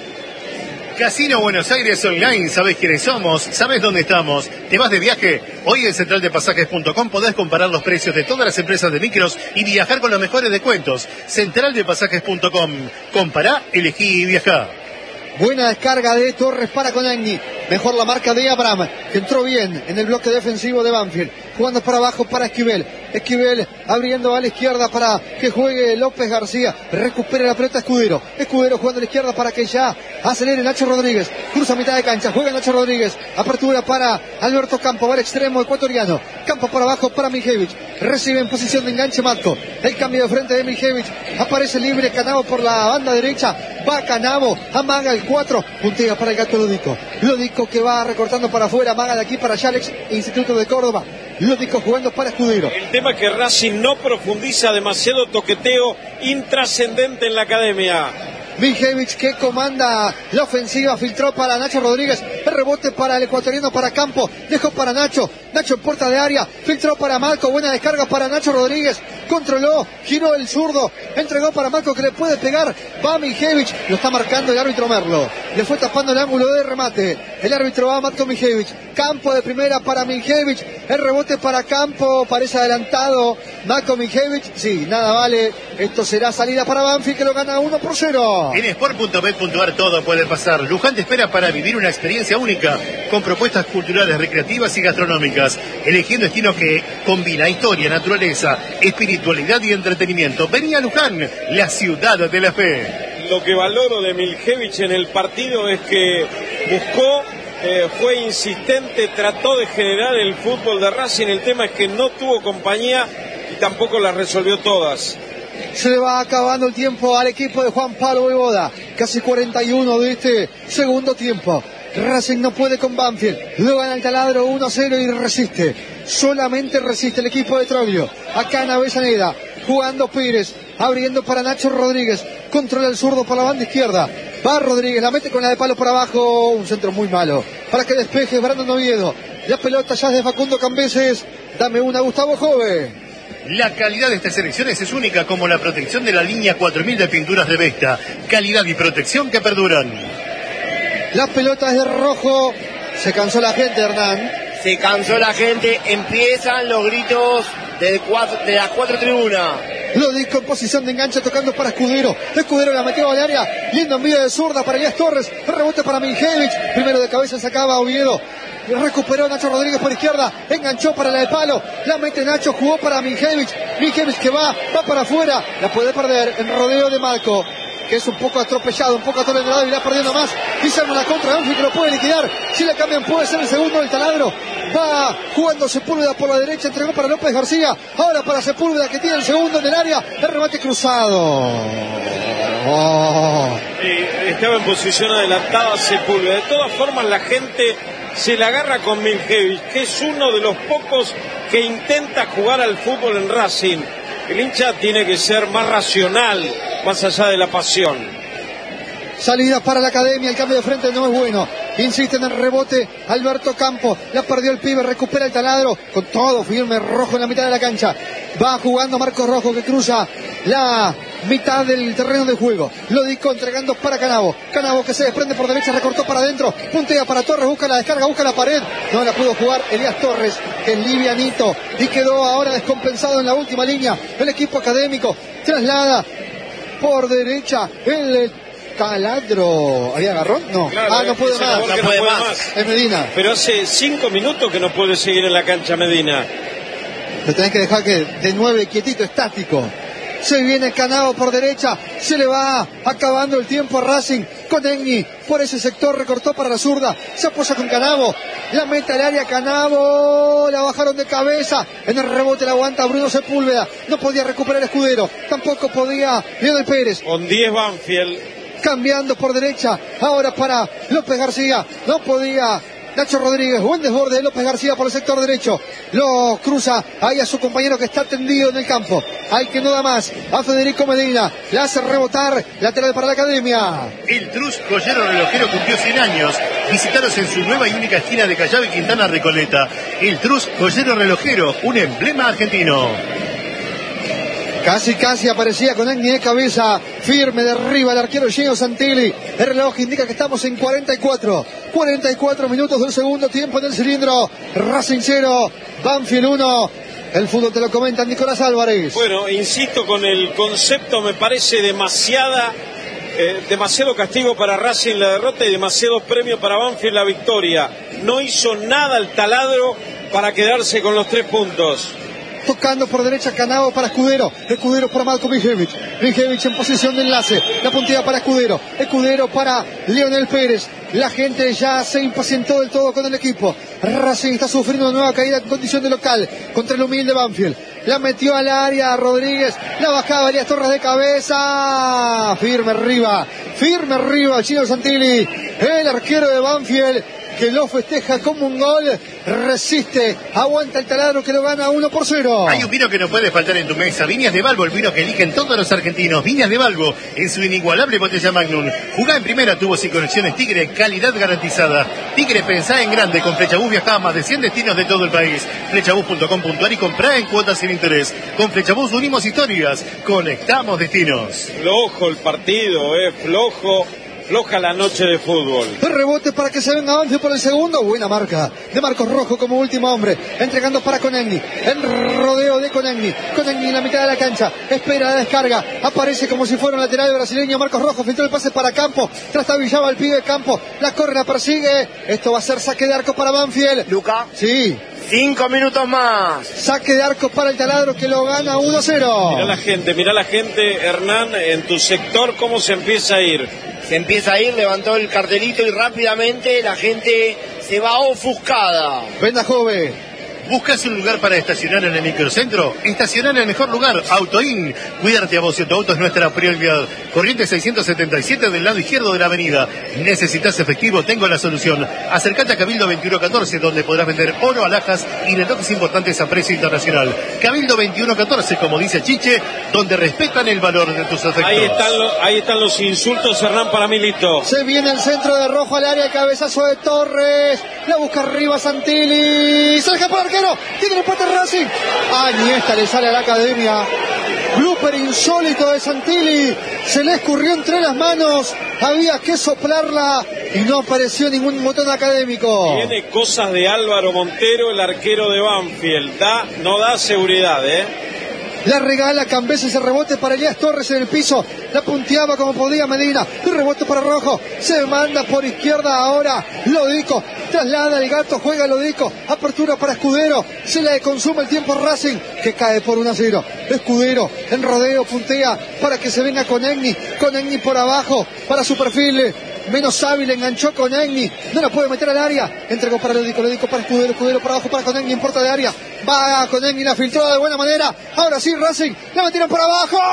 Casino Buenos Aires Online, ¿sabés quiénes somos? ¿Sabés dónde estamos? ¿Te vas de viaje? Hoy en central de pasajes punto com podés comparar los precios de todas las empresas de micros y viajar con los mejores descuentos. central de pasajes punto com. Compará, elegí y viajá. Buena descarga de Torres para Conagni. Mejor la marca de Abraham, que entró bien en el bloque defensivo de Banfield. Jugando para abajo para Esquivel. Esquivel abriendo a la izquierda para que juegue López García. Recupera la pelota Escudero. Escudero jugando a la izquierda para que ya acelere Nacho Rodríguez. Cruza mitad de cancha. Juega Nacho Rodríguez. Apertura para Alberto Campo. Va al extremo ecuatoriano. Campo por abajo para Miljevich. Recibe en posición de enganche Matko. El cambio de frente de Miljevich. Aparece libre Canavo por la banda derecha. Va Canavo. Amaga el cuatro. Puntea para el gato Lodico. Lodico que va recortando para afuera. Amaga de aquí para allá Alex, Instituto de Córdoba. Lodico jugando para Escudero. El tema es que Racing no profundiza, demasiado toqueteo intrascendente en la academia. Miljevich que comanda la ofensiva, filtró para Nacho Rodríguez, el rebote para el ecuatoriano, para Campo, dejó para Nacho, Nacho en puerta de área, filtró para Marco, buena descarga para Nacho Rodríguez, controló, giró el zurdo, entregó para Marco que le puede pegar, va Miljevich, lo está marcando el árbitro Merlo, le fue tapando el ángulo de remate, el árbitro va a Marco Miljevich, Campo de primera para Miljevich, el rebote para Campo, parece adelantado, Marco Miljevich, sí, nada vale, esto será salida para Banfield que lo gana uno por cero. En sport punto bet punto ar todo puede pasar. Luján te espera para vivir una experiencia única con propuestas culturales, recreativas y gastronómicas, eligiendo destinos que combina historia, naturaleza, espiritualidad y entretenimiento. Vení a Luján, la ciudad de la fe. Lo que valoro de Miljevich en el partido es que buscó, eh, fue insistente, trató de generar el fútbol de Racing. El tema es que no tuvo compañía y tampoco las resolvió todas. Se le va acabando el tiempo al equipo de Juan Pablo Voivoda. Casi cuarenta y uno de este segundo tiempo. Racing no puede con Banfield. Lo gana el taladro uno a cero y resiste. Solamente resiste el equipo de Troglio. Acá en Avellaneda. Jugando Pérez. Abriendo para Nacho Rodríguez. Controla el zurdo por la banda izquierda. Va Rodríguez. La mete con la de palo por abajo. Un centro muy malo. Para que despeje Brandon Oviedo. La pelota ya es de Facundo Cambeses. Dame una, Gustavo Jove. La calidad de estas elecciones es única, como la protección de la línea cuatro mil de pinturas de Vesta. Calidad y protección que perduran. La pelota es de rojo. Se cansó la gente, Hernán. Se cansó la gente. Empiezan los gritos de, cuatro, de las cuatro tribunas. Lodico en posición de enganche tocando para Escudero. Escudero la metió al área. Lindo envío de zurda para Elías Torres. Rebote para Miljevich. Primero de cabeza sacaba Oviedo. Recuperó Nacho Rodríguez por izquierda, enganchó para la de palo, la mete Nacho, jugó para Miljevich, Miljevich que va, va para afuera, la puede perder en rodeo de Marco. que es un poco atropellado, un poco atolondrado y va perdiendo más. Y se arma la contra de Banfield que lo puede liquidar. Si le cambian puede ser el segundo del taladro. Va jugando Sepúlveda por la derecha, entregó para López García. Ahora para Sepúlveda que tiene el segundo en el área. El remate cruzado. Oh. Eh, estaba en posición adelantada Sepúlveda. De todas formas la gente se la agarra con Miljevic, que es uno de los pocos que intenta jugar al fútbol en Racing. El hincha tiene que ser más racional, más allá de la pasión. Salida para la academia, el cambio de frente no es bueno. Insiste en el rebote Alberto Campo. La perdió el pibe, recupera el taladro. Con todo firme, Rojo en la mitad de la cancha. Va jugando Marcos Rojo que cruza la mitad del terreno de juego. Lo disco entregando para Canavo. Canavo que se desprende por derecha, recortó para adentro. Puntea para Torres, busca la descarga, busca la pared. No la pudo jugar Elías Torres, que es livianito. Y quedó ahora descompensado en la última línea. El equipo académico traslada por derecha el taladro. ¿Había agarrón? No. Claro, ah, no puede más. No puede, no puede más. más. Es Medina. Pero hace cinco minutos que no puede seguir en la cancha Medina. Lo tenés que dejar que de nueve quietito, estático. Se viene Canavo por derecha. Se le va acabando el tiempo a Racing. Con Egni por ese sector, recortó para la zurda. Se apoya con Canavo. La mete al área Canavo. La bajaron de cabeza. En el rebote la aguanta Bruno Sepúlveda. No podía recuperar Escudero. Tampoco podía Leonel Pérez. Con diez Banfield. Cambiando por derecha. Ahora para López García. No podía Nacho Rodríguez. Buen desborde de López García por el sector derecho. Lo cruza ahí a su compañero que está tendido en el campo. Hay que no da más. A Federico Medina. Le hace rebotar. Lateral para la academia. El Trus Joyero Relojero cumplió cien años. Visítalos en su nueva y única esquina de Callao y Quintana Recoleta. El Trus Joyero Relojero, un emblema argentino. Casi, casi aparecía con Egni de cabeza, firme de arriba el arquero Gino Santilli. El reloj indica que estamos en cuarenta y cuatro. cuarenta y cuatro minutos del segundo tiempo en el cilindro. Racing cero, Banfield uno. El fútbol te lo comenta Nicolás Álvarez. Bueno, insisto con el concepto, me parece demasiada, eh, demasiado castigo para Racing la derrota y demasiado premio para Banfield la victoria. No hizo nada el taladro para quedarse con los tres puntos. Tocando por derecha Canavo para Escudero. Escudero para Marco Miljevic. Miljevic en posición de enlace. La puntilla para Escudero. Escudero para Leonel Pérez. La gente ya se impacientó del todo con el equipo. Racing está sufriendo una nueva caída en condición de local contra el humilde Banfield. La metió al área Rodríguez. La bajaba Elías Torres de cabeza. Firme arriba. Firme arriba Chino Santilli. El arquero de Banfield, que lo festeja como un gol, resiste, aguanta el taladro que lo gana uno por cero. Hay un vino que no puede faltar en tu mesa, Viñas de Balbo, el vino que eligen todos los argentinos. Viñas de Balbo, en su inigualable botella Magnum. Jugá en primera, tubos y conexiones Tigre, calidad garantizada. Tigre, pensá en grande, con Flechabús viajá a más de cien destinos de todo el país. Flechabús punto com punto ar y comprá en cuotas sin interés. Con Flechabús unimos historias, conectamos destinos. Flojo el partido, eh, flojo. Floja la noche de fútbol. El rebote para que se venga Banfield por el segundo. Buena marca de Marcos Rojo como último hombre. Entregando para Conegni. El rodeo de Conegni. Conegni en la mitad de la cancha. Espera la descarga. Aparece como si fuera un lateral brasileño. Marcos Rojo filtró el pase para Campo. Trastabillaba el pibe de Campo. La corre, la persigue. Esto va a ser saque de arco para Banfield. Luca. Sí. Cinco minutos más. Saque de arco para el taladro que lo gana uno cero. Mirá la gente, mirá la gente, Hernán, en tu sector cómo se empieza a ir. Se empieza a ir, levantó el cartelito y rápidamente la gente se va ofuscada. Venda Jove. ¿Buscas un lugar para estacionar en el microcentro? Estacionar en el mejor lugar, Autoin. Cuidarte a vos y a tu auto es nuestra prioridad. Corriente seiscientos setenta y siete del lado izquierdo de la avenida. ¿Necesitas efectivo? Tengo la solución. Acércate a Cabildo veintiuno catorce, donde podrás vender oro, alhajas y relojes importantes a precio internacional. Cabildo veintiuno catorce, como dice Chiche, donde respetan el valor de tus efectos. Ahí están, lo, ahí están los insultos, Hernán, para Milito. Se viene el centro de Rojo al área, cabezazo de Torres. La busca arriba Santilli. Se deja por arquero. Tiene el empate Racing. Ah, ni esta le sale a la academia. Blooper insólito de Santilli. Se le escurrió entre las manos. Había que soplarla y no apareció ningún botón académico. Tiene cosas de Álvaro Montero, el arquero de Banfield. Da, no da seguridad, ¿eh? La regala Cambesa, ese rebote para Elías Torres en el piso. La punteaba como podía Medina. El rebote para Rojo. Se manda por izquierda ahora Lodico. Traslada el gato, juega Lodico. Apertura para Escudero. Se le consume el tiempo a Racing, que cae por uno a cero. Escudero en rodeo puntea para que se venga con Egni. Con Egni por abajo para su perfil menos hábil, enganchó con Egni, no la puede meter al área, entregó para Lodico, Lodico para Escudero, Escudero para abajo para Conegni, en puerta de área, va con Egni, la filtró de buena manera, ahora sí Racing, la metieron por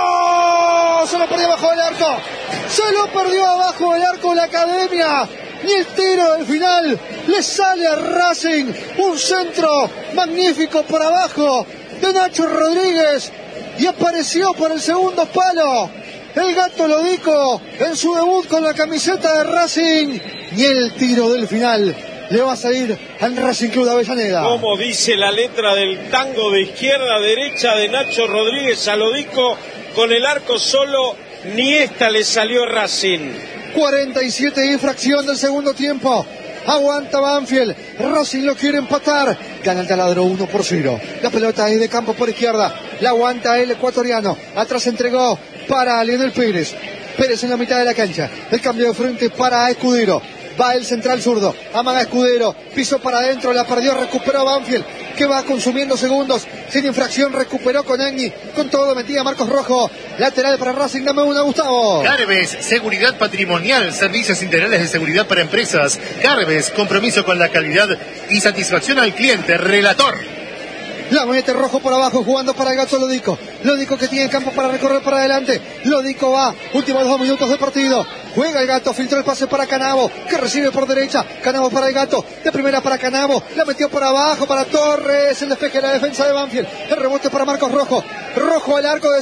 abajo, se lo perdió abajo del arco, se lo perdió abajo del arco la Academia, ni el tiro del final, le sale a Racing, un centro magnífico por abajo de Nacho Rodríguez, y apareció por el segundo palo el gato Lodico en su debut con la camiseta de Racing, y el tiro del final le va a salir al Racing Club de Avellaneda. Como dice la letra del tango, de izquierda a derecha de Nacho Rodríguez a Lodico, con el arco solo, ni esta le salió a Racing. cuarenta y siete y fracción del segundo tiempo. Aguanta Banfield, Racing lo quiere empatar, gana el taladro uno por cero, la pelota es de campo por izquierda, la aguanta el ecuatoriano, atrás entregó para Lionel Pérez, Pérez en la mitad de la cancha, el cambio de frente para Escudero, va el central zurdo, amaga Escudero, pisó para adentro, la perdió, recuperó Banfield, que va consumiendo segundos, sin infracción, recuperó con Egni, con todo metía Marcos Rojo, lateral para Racing, dame una Gustavo. Carves, seguridad patrimonial, servicios integrales de seguridad para empresas. Carves, compromiso con la calidad y satisfacción al cliente. Relator. La mete Rojo por abajo, jugando para el gato Lodico. Lodico que tiene campo para recorrer para adelante. Lodico va, últimos dos minutos de partido. Juega el gato, filtró el pase para Canavo, que recibe por derecha. Canavo para el gato, de primera para Canavo. La metió por abajo para Torres, el despeje de la defensa de Banfield. El rebote para Marcos Rojo. Rojo al arco de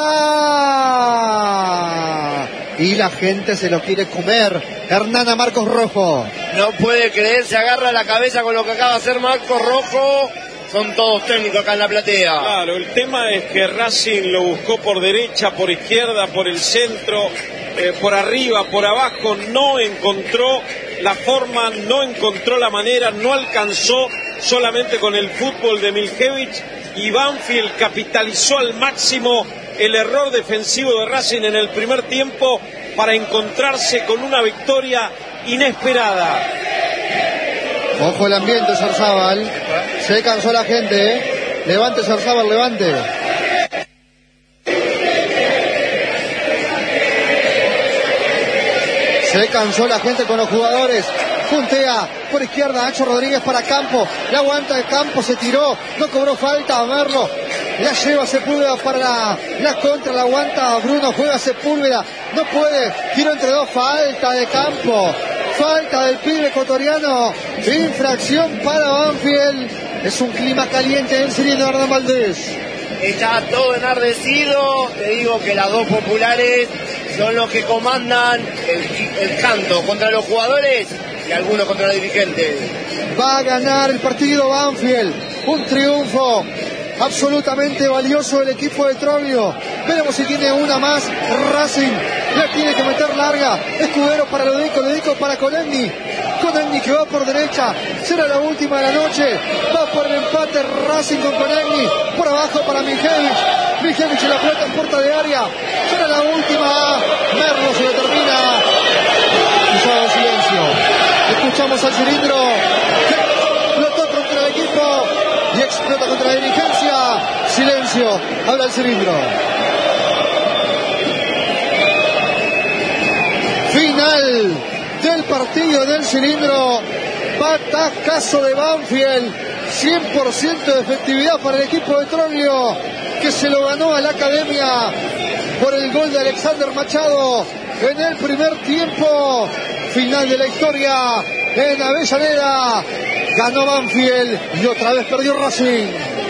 zurda. Y la gente se lo quiere comer. Hernán Marcos Rojo. No puede creer, se agarra la cabeza con lo que acaba de hacer Marcos Rojo. Son todos técnicos acá en la platea. Claro, el tema es que Racing lo buscó por derecha, por izquierda, por el centro, eh, por arriba, por abajo, no encontró la forma, no encontró la manera, no alcanzó solamente con el fútbol de Miljevich, y Banfield capitalizó al máximo el error defensivo de Racing en el primer tiempo para encontrarse con una victoria inesperada. Ojo el ambiente, Sarzábal. Se cansó la gente, ¿eh? Levante, Sarzábal, levante. Se cansó la gente con los jugadores. Puntea por izquierda, Nacho Rodríguez para Campo. La aguanta de Campo, se tiró. No cobró falta a Merlo. La lleva Sepúlveda para la, la contra. La aguanta Bruno, juega Sepúlveda. No puede. Tiro entre dos, falta de Campo. Falta del pibe ecuatoriano, infracción para Banfield. Es un clima caliente en Cirino Hernán Valdés. Está todo enardecido. Te digo que las dos populares son los que comandan el, el canto contra los jugadores y algunos contra los dirigentes. Va a ganar el partido Banfield. Un triunfo absolutamente valioso el equipo de Troglio. Veremos si tiene una más. Racing la tiene que meter larga. Escudero para Lodico, Lodico para Conegni. Conegni que va por derecha. Será la última de la noche. Va por el empate Racing con Conegni. Por abajo para Miljevich. Miljevich en la pelota en puerta de área. Será la última. Merlo se le termina. Usado silencio. Escuchamos al cilindro. Explotó contra el equipo. Y explota contra la dirigencia. Silencio. Habla el cilindro. Final del partido del cilindro. Batacazo de Banfield. cien por ciento de efectividad para el equipo de Troglio, que se lo ganó a la Academia por el gol de Alexander Machado en el primer tiempo. Final de la historia en Avellaneda. Ganó Banfield y otra vez perdió Racing.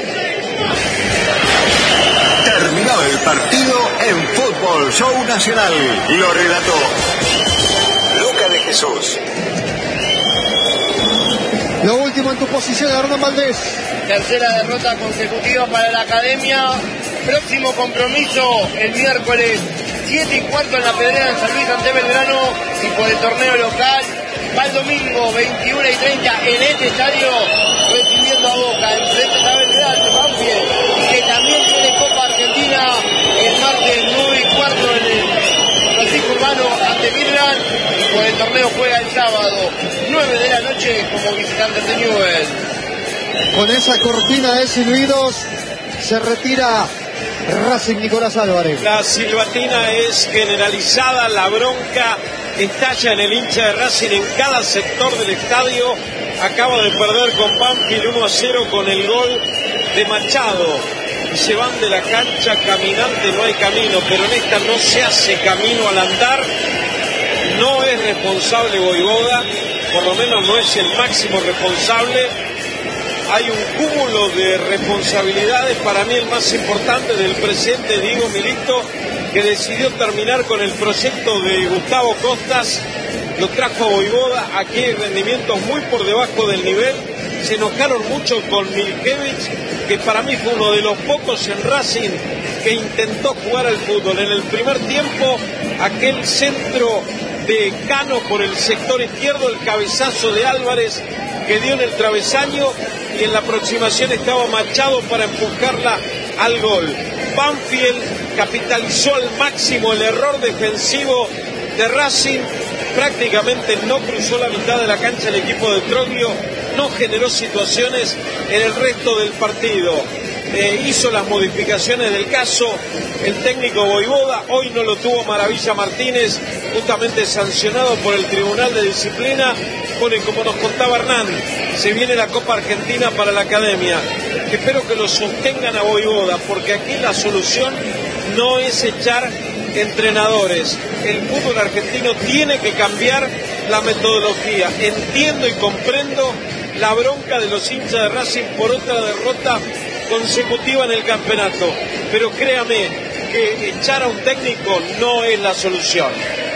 Terminado el partido en Fútbol Show Nacional. Lo relató Luca de Jesús. Lo último en tu posición, Hernán Valdés. Tercera derrota consecutiva para la Academia. Próximo compromiso el miércoles siete y cuarto en la Pedrera en San Luis ante Belgrano, y por el torneo local va el domingo veintiuno y treinta en este estadio recibiendo a Boca enfrente a Belgrano, Banfield, que también tiene Copa Argentina. juega el martes nueve y cuarto en el Francisco Urbano ante Midland, y por el torneo juega el sábado nueve de la noche como visitantes de Newell. Con esa cortina de silbidos se retira Racing Nicolás Álvarez. La silbatina es generalizada, la bronca estalla en el hincha de Racing en cada sector del estadio. Acaba de perder con Banfield uno a cero con el gol de Machado. Y se van de la cancha caminante, no hay camino, pero en esta no se hace camino al andar. No es responsable Voivoda, por lo menos no es el máximo responsable. Hay un cúmulo de responsabilidades, para mí el más importante del presidente Diego Milito, que decidió terminar con el proyecto de Gustavo Costas, lo trajo a Voivoda, aquí hay rendimientos muy por debajo del nivel, se enojaron mucho con Miljevich, que para mí fue uno de los pocos en Racing que intentó jugar al fútbol. En el primer tiempo, aquel centro de Cano por el sector izquierdo, el cabezazo de Álvarez que dio en el travesaño, y en la aproximación estaba Machado para empujarla al gol. Banfield capitalizó al máximo el error defensivo de Racing, prácticamente no cruzó la mitad de la cancha el equipo de Troglio, no generó situaciones en el resto del partido. Eh, hizo las modificaciones del caso el técnico Voivoda, hoy no lo tuvo Maravilla Martínez, justamente sancionado por el Tribunal de Disciplina. Bueno, y como nos contaba Hernán, se viene la Copa Argentina para la Academia. Espero que lo sostengan a Voivoda, porque aquí la solución no es echar entrenadores. El fútbol argentino tiene que cambiar la metodología. Entiendo y comprendo la bronca de los hinchas de Racing por otra derrota consecutiva en el campeonato, pero créame que echar a un técnico no es la solución.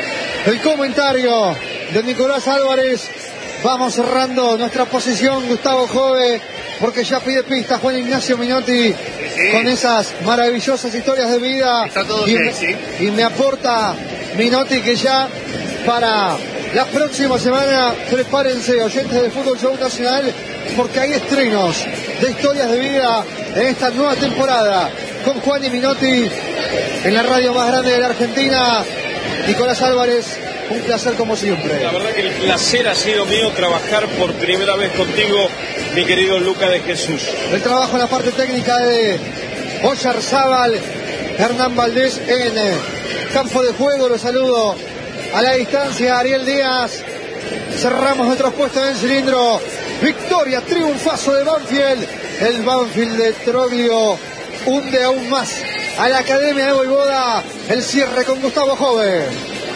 El comentario de Nicolás Álvarez. Vamos cerrando nuestra posición, Gustavo Jove, porque ya pide pista Juan Ignacio Minotti, sí, con esas maravillosas historias de vida. Está todo y, sexy. me, y me aporta Minotti que ya para la próxima semana prepárense, oyentes de Fútbol Show Nacional, porque hay estrenos de historias de vida en esta nueva temporada con Juan y Minotti en la radio más grande de la Argentina. Nicolás Álvarez, un placer como siempre. La verdad que el placer ha sido mío trabajar por primera vez contigo, mi querido Luca de Jesús. El trabajo en la parte técnica de Oyarzábal, Hernán Valdés en campo de juego. Los saludo a la distancia, Ariel Díaz. Cerramos nuestros puestos en el cilindro. Victoria, triunfazo de Banfield. El Banfield de Troglio hunde aún más a la Academia de Voivoda. El cierre con Gustavo Jove.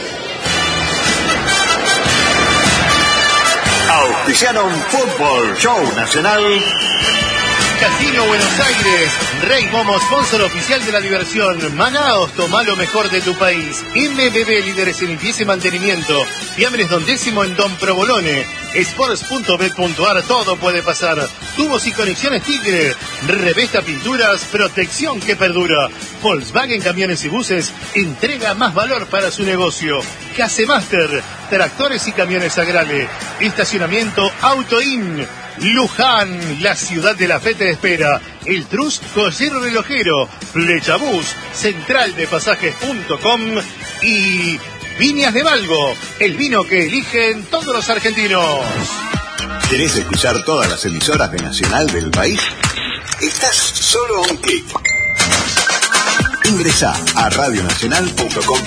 Auspiciaron Fútbol Show Nacional. Casino Buenos Aires, Rey Momo, sponsor oficial de la diversión. Manaos, toma lo mejor de tu país. M B B, líderes en limpieza y mantenimiento. Fiambres Don Décimo en Don Provolone. Sports punto bet punto ar, todo puede pasar. Tubos y conexiones Tigre. Revesta Pinturas, protección que perdura. Volkswagen Camiones y Buses, entrega más valor para su negocio. Casemaster, tractores y camiones Agrale. Estacionamiento Autoin. Luján, la ciudad de la fe te espera. El Trust, joyero relojero. Flechabús, central de pasajes punto com y Viñas de Valgo, el vino que eligen todos los argentinos. ¿Querés escuchar todas las emisoras de Nacional del país? Estás solo a un clic. Ingresá a radio nacional punto com